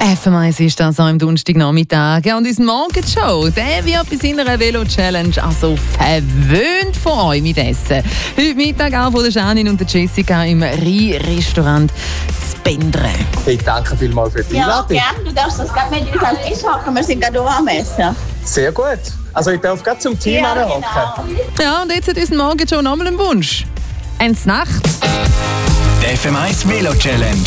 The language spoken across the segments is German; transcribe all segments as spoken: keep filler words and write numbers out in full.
F M eins ist das am Donnerstagnachmittag. Und unsere Morgenshow, der wird bei seiner Velo-Challenge also verwöhnt von euch mit Essen. Heute Mittag auch von der Janine und der Jessica im Rhein-Restaurant zu Bendren. Hey, danke vielmals für die Einladung. Ja, gerne. Du darfst das gerade mit uns am Tisch hocken. Wir sind gerade auch am Essen. Sehr gut. Also ich darf gerade zum Team Ja, hocken. genau. Ja, und jetzt hat unsere Morgenshow nochmal einen Wunsch. Eine Nacht. Die F M eins Velo Challenge.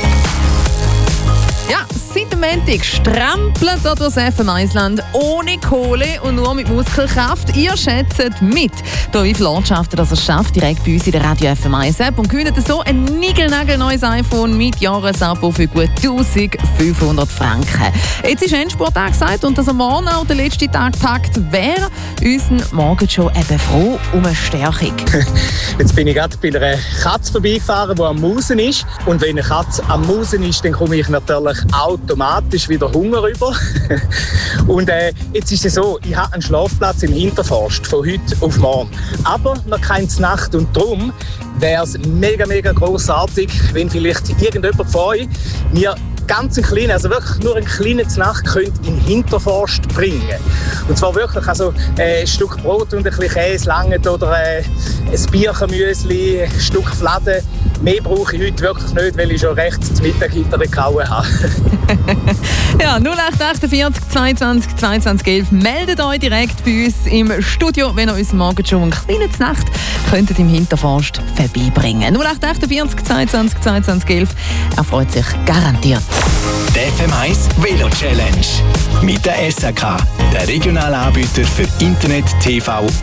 Ja, seit dem Montag strampelt durch das F M eins-Land ohne Kohle und nur mit Muskelkraft. Ihr schätzt mit, da wie viele Ortschaften das er schafft, direkt bei uns in der Radio F M eins App und gewinnt so ein niegelnagelneues iPhone mit Jahresabo für gut eintausendfünfhundert Franken. Jetzt ist Endspurt angesagt und dass am Morgen auch der letzte Tag packt, wäre unsere Morgenshow eben froh um eine Stärkung. Jetzt bin ich gerade bei einer Katze vorbeigefahren, die am Mausen ist. Und wenn eine Katze am Mausen ist, dann komme ich natürlich automatisch wieder Hunger über. Und äh, jetzt ist es so, ich habe einen Schlafplatz im Hinterforst von heute auf morgen. Aber noch keine Nacht und darum wäre es mega, mega grossartig, wenn vielleicht irgendjemand von euch mir ganz einen kleinen, also wirklich nur einen kleinen Znacht könnt in den Hinterforst bringen. Und zwar wirklich also äh, ein Stück Brot und ein bisschen Käse langt oder äh, ein Bierchenmüsli, ein Stück Fladen. Mehr brauche ich heute wirklich nicht, weil ich schon recht zum Mittag hinter den Kauen habe. Ja, null acht achtundvierzig zweiundzwanzig zweiundzwanzig elf. Meldet euch direkt bei uns im Studio, wenn ihr uns morgen schon eine kleine Nacht könntet im Hinterforst vorbeibringen. null acht achtundvierzig zweiundzwanzig zweiundzwanzig elf. Er freut sich garantiert. Die F M eins Velo Challenge. Mit der S A K, der regionalen Anbieter für Internet, T V